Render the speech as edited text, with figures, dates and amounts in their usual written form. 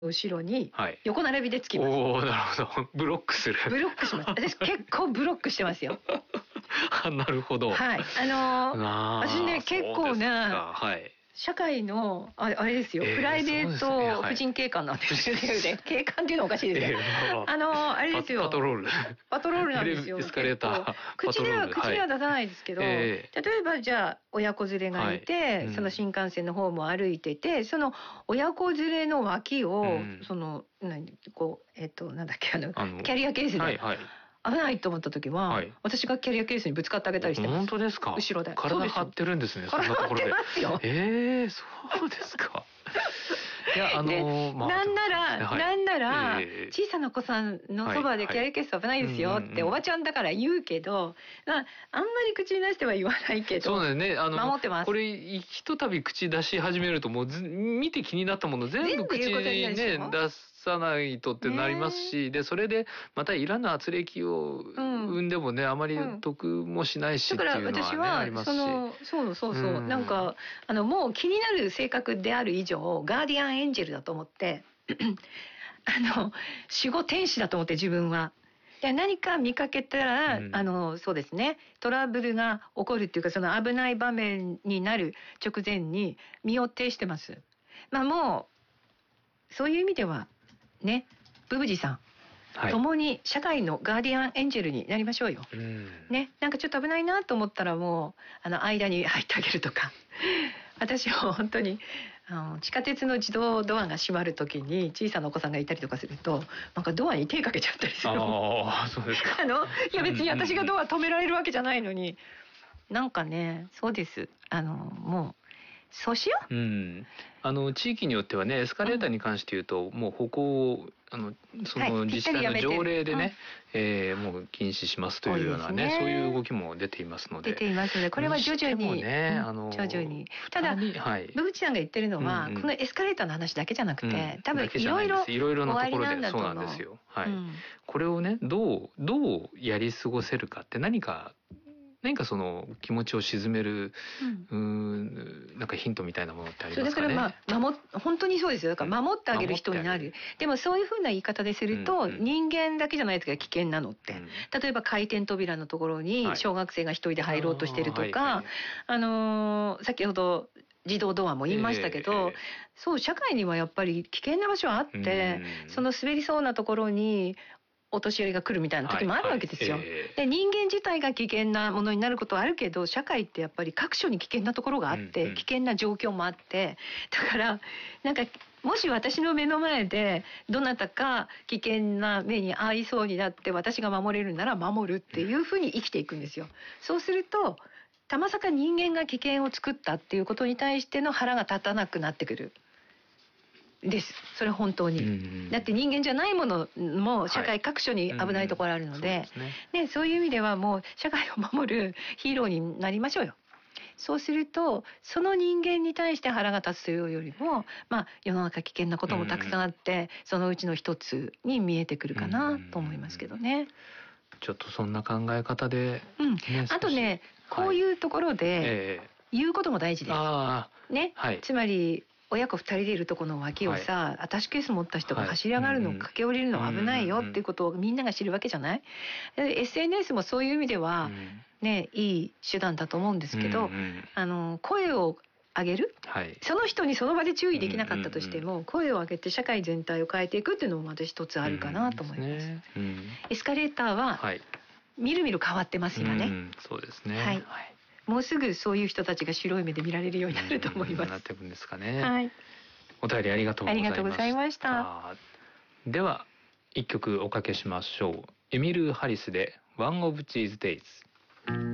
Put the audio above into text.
後ろにはい横並びでつきます。 おお、なるほど。ブロックする。 ブロックします。私結構ブロックしてますよ。 なるほど。 はい。私ね結構ね、 はい。 社会のあれですよ、プライベート婦人警官なんですよね。警官っていうのおかしいですね。あれですよ。 パトロール。 パトロールなんですよ。 エスカレーター。 口には出さないですけど、例えばじゃあ親子連れがいて、その新幹線の方も歩いてて、その親子連れの脇を、そのなんだっけキャリアケースで。危ないと思った時は、私がキャリアケースにぶつかってあげたりしてます。 本当ですか。 後ろで。 体張ってるんですね。 体張ってますよ。 そうですか。いやなんなら小さなお子さんのそばでキャリアケース危ないですよっておばちゃんだから言うけど、あんまり口に出しては言わないけど。 そうですね。 守ってます。 これひとたび口出し始めるともう見て気になったもの全部口にね出さないとってなりますし、でそれでまたいらぬ圧力を生んでもね、あまり得もしないしっていうのはねありますし。 そうなんかもう気になる性格である以上ガーディアンエンジェルだと思って守護天使だと思って自分は。で何か見かけたら、そうですね、トラブルが起こるっていうか、その危ない場面になる直前に身を挺してます。もうそういう意味ではね、ブブジさん、共に社会のガーディアンエンジェルになりましょうよ。ね、なんかちょっと危ないなと思ったらもう間に入ってあげるとか。私は本当に地下鉄の自動ドアが閉まる時に小さなお子さんがいたりとかすると、なんかドアに手かけちゃったりする。 そうですか。 いや別に私がドア止められるわけじゃないのに、なんかね、そうです。もうそうしよう。 地域によってはね、エスカレーターに関して言うと、もう歩行をその自治体の条例でね、もう禁止しますというようなね、そういう動きも出ていますので。 これは徐々に徐々に。ただブブチさんが言ってるのは、このエスカレーターの話だけじゃなくて、多分いろいろなところでそうなんですよ。これをね、どうやり過ごせるかって何かその気持ちを鎮める、なんかヒントみたいなものってありますかね。 だから本当にそうですよ。だから守ってあげる人になる。でもそういうふうな言い方ですると、人間だけじゃないですか、危険なのって。例えば回転扉のところに小学生が一人で入ろうとしてるとか、先ほど自動ドアも言いましたけど、そう社会にはやっぱり危険な場所はあって、その滑りそうなところにお年寄りが来るみたいな時もあるわけですよ。で人間自体が危険なものになることはあるけど、社会ってやっぱり各所に危険なところがあって、危険な状況もあって、だからなんかもし私の目の前でどなたか危険な目に遭いそうになって私が守れるなら守るっていうふうに生きていくんですよ。そうするとたまさか人間が危険を作ったっていうことに対しての腹が立たなくなってくる。です。それ本当に。だって人間じゃないものも社会各所に危ないところあるので、そういう意味ではもう社会を守るヒーローになりましょうよ。そうするとその人間に対して腹が立つというよりも、世の中危険なこともたくさんあって、そのうちの一つに見えてくるかなと思いますけどね。 ちょっとそんな考え方で、 あとね、こういうところで言うことも大事です。ね、つまり親子2人でいるとこの脇をさ、アタッシュケース持った人が走り上がるの、駆け下りるの危ないよっていうことをみんなが知るわけじゃない。SNS もそういう意味ではね、いい手段だと思うんですけど、声を上げる、その人にその場で注意できなかったとしても、声を上げて社会全体を変えていくっていうのもまた一つあるかなと思います。エスカレーターはみるみる変わってますよね。 そうですね。 もうすぐそういう人たちが白い目で見られるようになると思います。 なっていくんですかね。お便りありがとうございました。では一曲おかけしましょう。エミル・ハリスで One of These Days。